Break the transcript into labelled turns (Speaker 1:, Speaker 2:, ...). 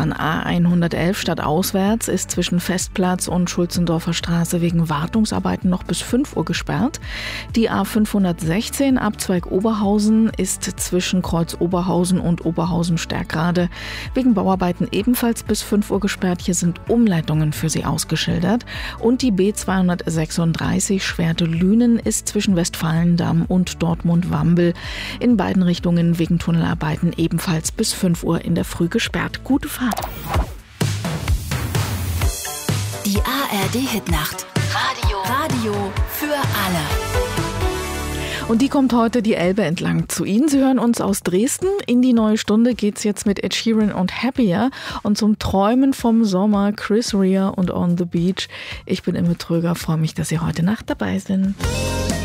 Speaker 1: Autobahn A111 stadtauswärts ist zwischen Festplatz und Schulzendorfer Straße wegen Wartungsarbeiten noch bis 5 Uhr gesperrt. Die A516 Abzweig Oberhausen ist zwischen Kreuz Oberhausen und Oberhausen-Stärkrade wegen Bauarbeiten ebenfalls bis 5 Uhr gesperrt. Hier sind Umleitungen für Sie ausgeschildert. Und die B236 Schwerte-Lünen ist zwischen Westfalendamm und Dortmund-Wambel in beiden Richtungen wegen Tunnelarbeiten ebenfalls bis 5 Uhr in der Früh gesperrt. Gute Fahrt.
Speaker 2: Die ARD-Hitnacht. Radio für alle.
Speaker 1: Und die kommt heute die Elbe entlang zu Ihnen. Sie hören uns aus Dresden. In die neue Stunde geht's jetzt mit Ed Sheeran und Happier. Und zum Träumen vom Sommer Chris Rea und On the Beach. Ich bin Imme Tröger, freue mich, dass Sie heute Nacht dabei sind.